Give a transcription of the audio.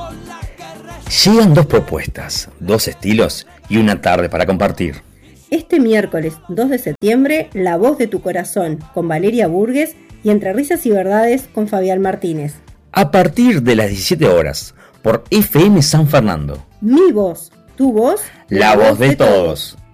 Llegan dos propuestas, dos estilos y una tarde para compartir. Este miércoles 2 de septiembre, La Voz de tu Corazón con Valeria Burgues y Entre Risas y Verdades con Fabián Martínez. A partir de las 17 horas, por FM San Fernando. Mi voz, tu voz, La voz de todos.